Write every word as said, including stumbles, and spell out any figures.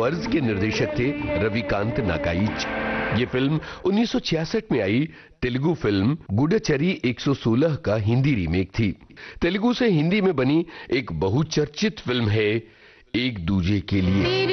Verge के निर्देशक थे रविकांत नाकाइच। ये फिल्म उन्नीस सौ छियासठ में आई तेलुगु फिल्म गुडचरी एक सौ सोलह का हिंदी रीमेक थी। तेलुगु से हिंदी में बनी एक बहुचर्चित फिल्म है एक दूजे के लिए।